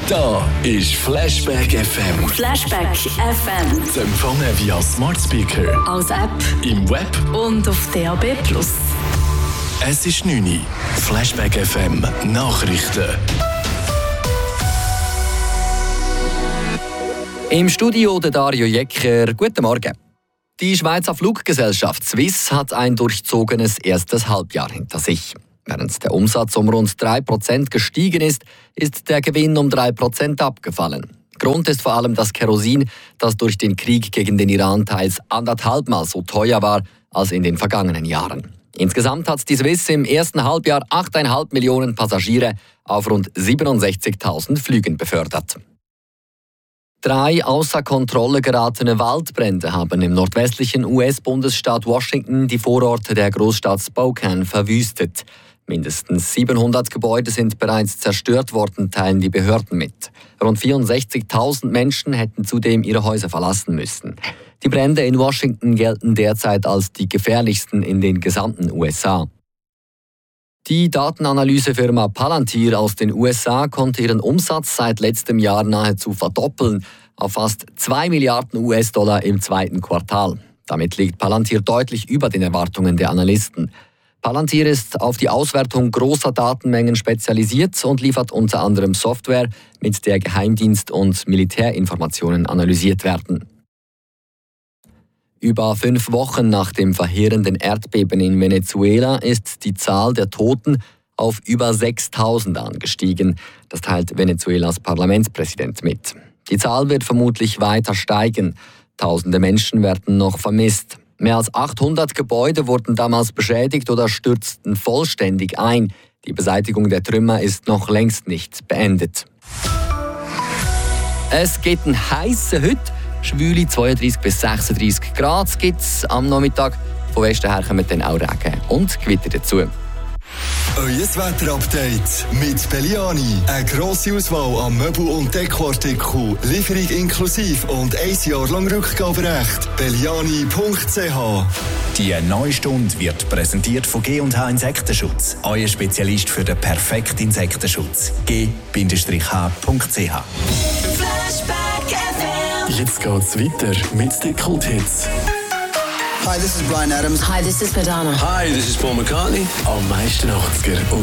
Da ist Flashback FM. Flashback FM. Zu empfangen via Smart Speaker, Als App im Web und auf DAB+. Es ist 9 Uhr. Flashback FM Nachrichten. Im Studio der Dario Jecker. Guten Morgen. Die Schweizer Fluggesellschaft Swiss hat ein durchzogenes erstes Halbjahr hinter sich. Während der Umsatz um rund 3% gestiegen ist, ist der Gewinn um 3% abgefallen. Grund ist vor allem das Kerosin, das durch den Krieg gegen den Iran teils 1,5-mal so teuer war als in den vergangenen Jahren. Insgesamt hat die Swiss im ersten Halbjahr 8,5 Millionen Passagiere auf rund 67.000 Flügen befördert. 3 außer Kontrolle geratene Waldbrände haben im nordwestlichen US-Bundesstaat Washington die Vororte der Großstadt Spokane verwüstet. Mindestens 700 Gebäude sind bereits zerstört worden, teilen die Behörden mit. Rund 64.000 Menschen hätten zudem ihre Häuser verlassen müssen. Die Brände in Washington gelten derzeit als die gefährlichsten in den gesamten USA. Die Datenanalysefirma Palantir aus den USA konnte ihren Umsatz seit letztem Jahr nahezu verdoppeln auf fast 2 Milliarden US-Dollar im zweiten Quartal. Damit liegt Palantir deutlich über den Erwartungen der Analysten. Palantir ist auf die Auswertung großer Datenmengen spezialisiert und liefert unter anderem Software, mit der Geheimdienst- und Militärinformationen analysiert werden. Über 5 Wochen nach dem verheerenden Erdbeben in Venezuela ist die Zahl der Toten auf über 6.000 angestiegen. Das teilt Venezuelas Parlamentspräsident mit. Die Zahl wird vermutlich weiter steigen. Tausende Menschen werden noch vermisst. Mehr als 800 Gebäude wurden damals beschädigt oder stürzten vollständig ein. Die Beseitigung der Trümmer ist noch längst nicht beendet. Es geht ein heißer heute. Schwüle 32 bis 36 Grad gibt es am Nachmittag. Von Westen her kommen dann auch Regen und Gewitter dazu. Euer Wetterupdate mit Belliani. Eine grosse Auswahl an Möbel- und Dekoartikeln. Lieferung inklusive und 1 Jahr lang Rückgaberecht. Belliani.ch. Die neue Stunde wird präsentiert von G&H Insektenschutz. Euer Spezialist für den perfekten Insektenschutz. G-H.ch. Jetzt geht's weiter mit den Kulthits. Hi, this is Bryan Adams. Hi, this is Madonna. Hi, this is Paul McCartney. Am meisten 80er und